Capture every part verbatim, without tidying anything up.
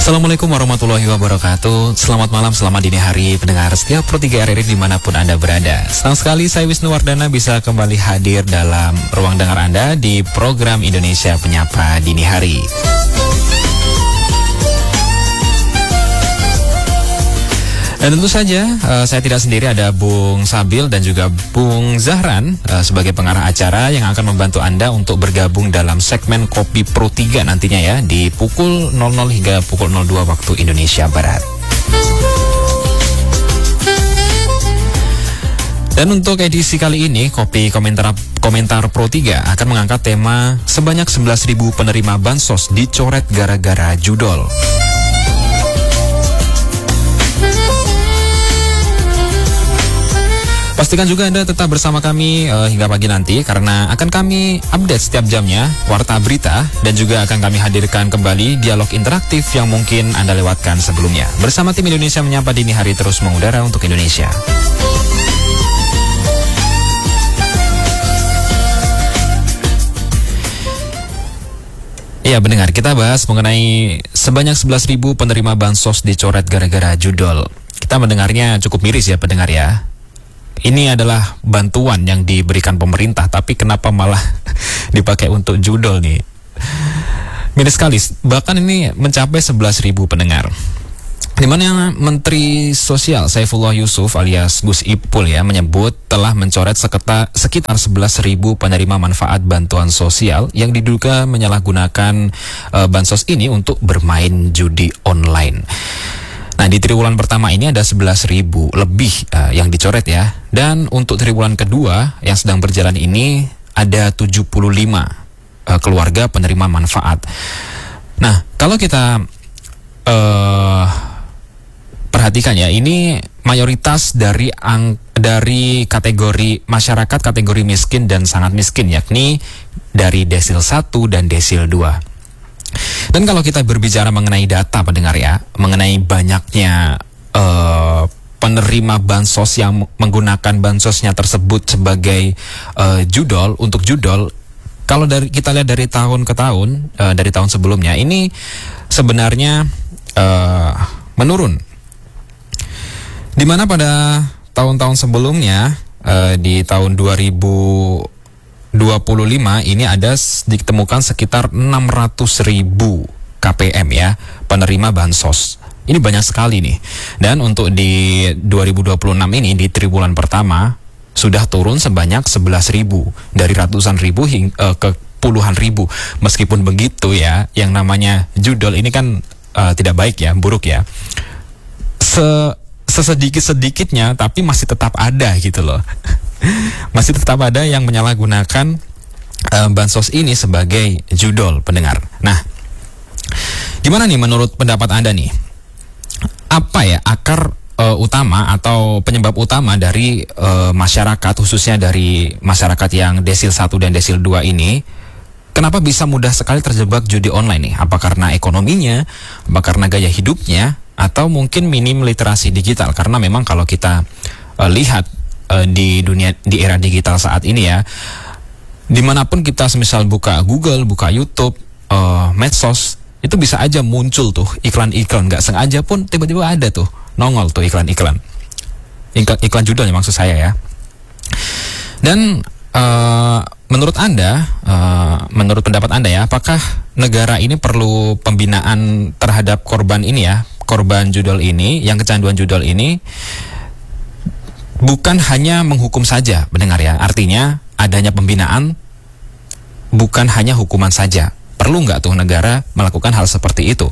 Assalamualaikum warahmatullahi wabarakatuh. Selamat malam, selamat dini hari pendengar setiap Pro tiga R R I dimanapun Anda berada. Senang sekali saya Wisnu Wardana bisa kembali hadir dalam ruang dengar Anda di program Indonesia Penyapa Dini Hari. Dan tentu saja uh, saya tidak sendiri, ada Bung Sabil dan juga Bung Zahran uh, sebagai pengarah acara yang akan membantu Anda untuk bergabung dalam segmen Kopi Pro tiga nantinya ya di pukul nol nol hingga pukul nol dua waktu Indonesia Barat. Dan untuk edisi kali ini, Kopi Komentar Komentar Pro tiga akan mengangkat tema sebanyak sebelas ribu penerima bansos dicoret gara-gara judol. Pastikan juga Anda tetap bersama kami uh, hingga pagi nanti, karena akan kami update setiap jamnya warta berita, dan juga akan kami hadirkan kembali dialog interaktif yang mungkin Anda lewatkan sebelumnya. Bersama tim Indonesia Menyapa Dini Hari terus mengudara untuk Indonesia. Ya, pendengar, kita bahas mengenai sebanyak sebelas ribu penerima bansos dicoret gara-gara judol. Kita mendengarnya cukup miris ya pendengar ya. Ini adalah bantuan yang diberikan pemerintah, tapi kenapa malah dipakai untuk judol nih? Miris sekali, bahkan ini mencapai sebelas ribu pendengar. Dimana Menteri Sosial Saifullah Yusuf alias Gus Ipul ya menyebut telah mencoret sekitar, sekitar sebelas ribu penerima manfaat bantuan sosial yang diduga menyalahgunakan uh, bansos ini untuk bermain judi online. Nah, di triwulan pertama ini ada sebelas ribu lebih uh, yang dicoret ya. Dan untuk triwulan kedua yang sedang berjalan ini ada tujuh puluh lima uh, keluarga penerima manfaat. Nah, kalau kita uh, perhatikan ya, ini mayoritas dari ang dari kategori masyarakat kategori miskin dan sangat miskin, yakni dari desil satu dan desil dua. Dan kalau kita berbicara mengenai data pendengar ya, mengenai banyaknya uh, penerima bansos yang menggunakan bansosnya tersebut sebagai uh, judol, untuk judol, kalau dari kita lihat dari tahun ke tahun, uh, dari tahun sebelumnya, ini sebenarnya uh, menurun. Dimana pada tahun-tahun sebelumnya, uh, di tahun dua ribu dua puluh lima ini ada ditemukan sekitar enam ratus ribu K P M ya penerima bansos. Ini banyak sekali nih. Dan untuk di dua ribu dua puluh enam ini di triwulan pertama sudah turun sebanyak sebelas ribu, dari ratusan ribu hingga uh, ke puluhan ribu. Meskipun begitu ya, yang namanya judol ini kan uh, tidak baik ya, buruk ya. Se sesedikit-sedikitnya tapi masih tetap ada gitu loh. Masih tetap ada yang menyalahgunakan uh, bansos ini sebagai judol pendengar. Nah, gimana nih menurut pendapat Anda nih? Apa ya akar uh, utama atau penyebab utama dari uh, masyarakat, khususnya dari masyarakat yang desil satu dan desil dua ini, kenapa bisa mudah sekali terjebak judi online nih? Apa karena ekonominya? Apa karena gaya hidupnya? Atau mungkin minim literasi digital? Karena memang kalau kita uh, lihat di dunia, di era digital saat ini ya, dimanapun kita semisal buka Google, buka YouTube, uh, medsos, itu bisa aja muncul tuh iklan-iklan, nggak sengaja pun tiba-tiba ada tuh nongol tuh iklan-iklan, iklan, iklan judulnya maksud saya ya. Dan uh, menurut Anda, uh, menurut pendapat Anda ya, apakah negara ini perlu pembinaan terhadap korban ini ya, korban judol ini, yang kecanduan judol ini? Bukan hanya menghukum saja, mendengar ya. Artinya adanya pembinaan, bukan hanya hukuman saja. Perlu nggak tuh negara melakukan hal seperti itu?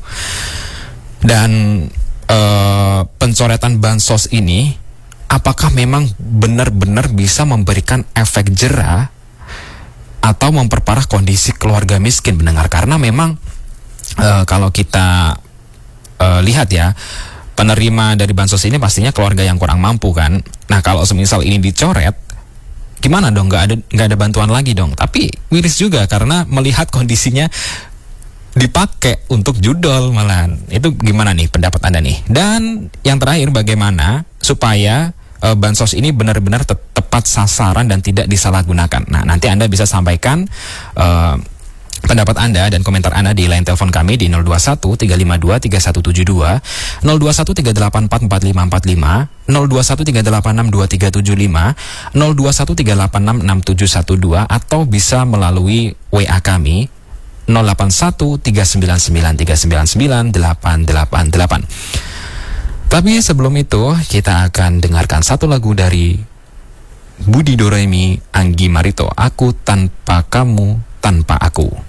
Dan uh, pencoretan bansos ini, apakah memang benar-benar bisa memberikan efek jera atau memperparah kondisi keluarga miskin, mendengar? Karena memang uh, kalau kita uh, lihat ya, penerima dari bansos ini pastinya keluarga yang kurang mampu kan. Nah, kalau semisal ini dicoret, gimana dong? Nggak ada nggak ada bantuan lagi dong. Tapi miris juga karena melihat kondisinya dipakai untuk judol malahan. Itu gimana nih pendapat Anda nih? Dan yang terakhir, bagaimana supaya uh, bansos ini benar-benar te tepat sasaran dan tidak disalahgunakan? Nah, nanti Anda bisa sampaikan uh, pendapat Anda dan komentar Anda di line telepon kami di nol dua satu tiga lima dua tiga satu tujuh dua, nol dua satu tiga delapan empat empat lima empat lima, nol dua satu tiga delapan enam dua tiga tujuh lima, nol dua satu tiga delapan enam enam tujuh satu dua, atau bisa melalui W A kami nol delapan satu tiga sembilan sembilan tiga sembilan sembilan delapan delapan delapan. Tapi sebelum itu kita akan dengarkan satu lagu dari Budi Doremi, Anggi Marito, Aku Tanpa Kamu Tanpa Aku.